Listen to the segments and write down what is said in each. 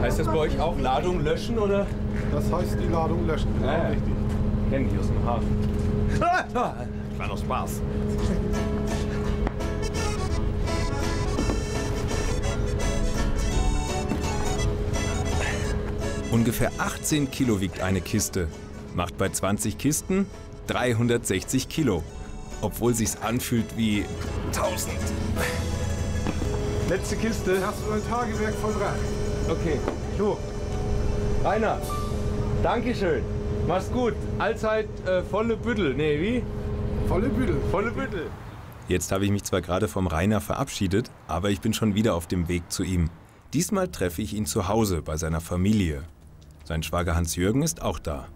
Heißt das bei euch auch Ladung löschen, oder? Das heißt die Ladung löschen, genau, Ja. richtig. Kenn ich aus dem Hafen. War noch Spaß. Ungefähr 18 Kilo wiegt eine Kiste. Macht bei 20 Kisten 360 Kilo. Obwohl sich's anfühlt wie 1000. Letzte Kiste. Hast du ein Tagewerk voll dran? Okay. Du. Rainer. Dankeschön. Mach's gut. Allzeit volle Büttel. Nee, wie? Volle Büdel. Volle Büttel. Jetzt habe ich mich zwar gerade vom Rainer verabschiedet, aber ich bin schon wieder auf dem Weg zu ihm. Diesmal treffe ich ihn zu Hause bei seiner Familie. Sein Schwager Hans-Jürgen ist auch da.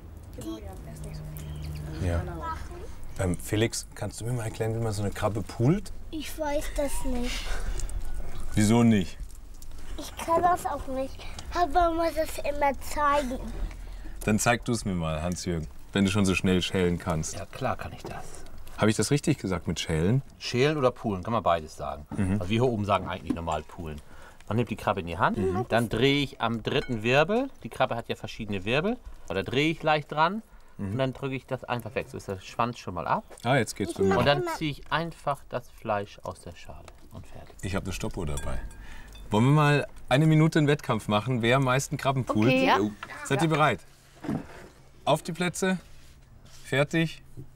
Ja. Felix, kannst du mir mal erklären, wie man so eine Krabbe poolt? Ich weiß das nicht. Wieso nicht? Ich kann das auch nicht. Aber man muss es immer zeigen. Dann zeig du es mir mal, Hans-Jürgen, wenn du schon so schnell schälen kannst. Ja, klar kann ich das. Habe ich das richtig gesagt mit schälen? Schälen oder poolen, kann man beides sagen. Also wir hier oben sagen eigentlich normal poolen. Man nimmt die Krabbe in die Hand, dann drehe ich am dritten Wirbel. Die Krabbe hat ja verschiedene Wirbel. Da drehe ich leicht dran und dann drücke ich das einfach weg. So ist der Schwanz schon mal ab. Ah, jetzt geht's für mich. Und dann ziehe ich einfach das Fleisch aus der Schale und fertig. Ich habe eine Stoppuhr dabei. Wollen wir mal eine Minute einen Wettkampf machen, wer am meisten Krabben poolt? Okay, ja. Seid ihr bereit? Auf die Plätze, fertig,